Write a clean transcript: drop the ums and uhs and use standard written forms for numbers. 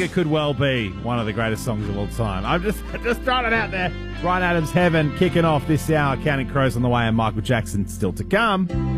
it could well be one of the greatest songs of all time. I'm just throwing it out there. Bryan Adams, Heaven, kicking off this hour. Counting Crows on the way, and Michael Jackson still to come.